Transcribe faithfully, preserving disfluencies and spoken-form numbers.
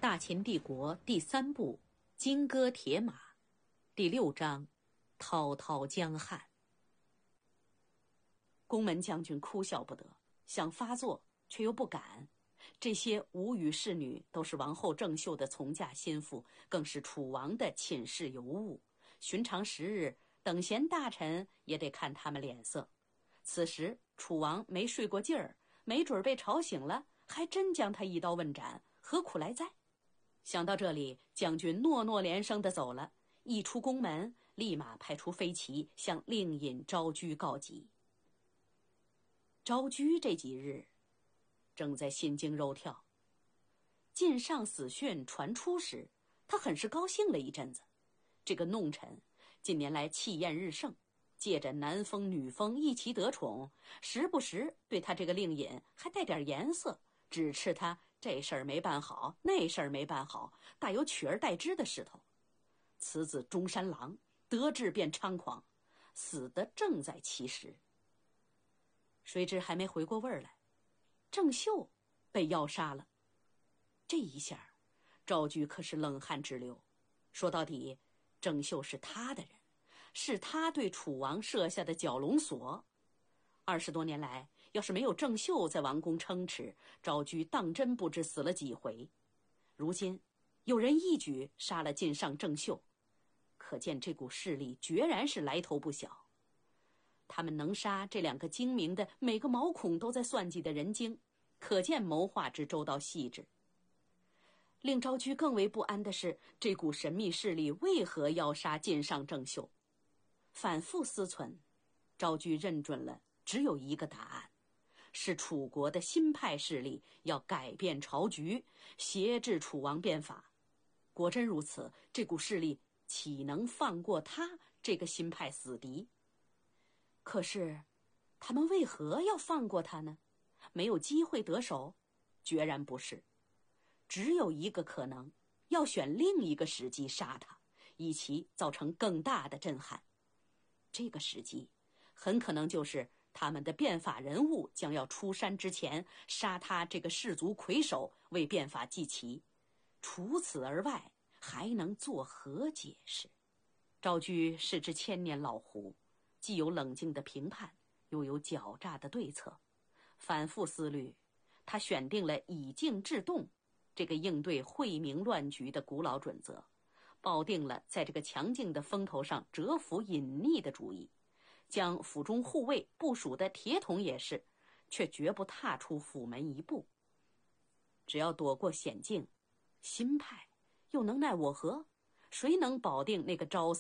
大秦帝国第三部《金戈铁马》第六章滔滔江汉。宫门将军哭笑不得，想发作却又不敢。这些吴语侍女都是王后郑袖的从嫁心腹，更是楚王的寝室尤物。寻常时日，等闲大臣也得看他们脸色。此时楚王没睡过劲儿，没准被吵醒了，还真将他一刀问斩，何苦来哉？想到这里，将军诺诺连声地走了。一出宫门，立马派出飞骑向令尹昭居告急。昭居这几日正在心惊肉跳，晋上死讯传出时，他很是高兴了一阵子。这个弄臣近年来气焰日盛，借着男封女封一齐得宠，时不时对他这个令尹还带点颜色，只斥他这事儿没办好，那事儿没办好，大有取而代之的势头。此子中山狼，得志便猖狂，死得正在其时。谁知还没回过味儿来，郑袖被要杀了。这一下，昭居可是冷汗直流。说到底，郑袖是他的人，是他对楚王设下的绞龙锁。二十多年来，要是没有郑袖在王宫撑持，昭居当真不知死了几回。如今有人一举杀了晋上郑袖，可见这股势力决然是来头不小。他们能杀这两个精明的，每个毛孔都在算计的人精，可见谋划之周到细致。令昭居更为不安的是，这股神秘势力为何要杀晋上郑袖？反复思忖，昭居认准了只有一个答案，是楚国的新派势力要改变朝局，挟制楚王变法。果真如此，这股势力岂能放过他这个新派死敌？可是他们为何要放过他呢？没有机会得手？决然不是。只有一个可能，要选另一个时机杀他，以其造成更大的震撼。这个时机很可能就是他们的变法人物将要出山之前，杀他这个氏族魁首为变法祭旗。除此而外，还能作何解释？昭居是只千年老狐，既有冷静的评判，又有狡诈的对策。反复思虑，他选定了以静制动这个应对晦明乱局的古老准则，抱定了在这个强劲的风头上蛰伏隐匿的主意，将府中护卫部署的铁桶也是，却绝不踏出府门一步。只要躲过险境，新派又能奈我何？谁能保定那个朝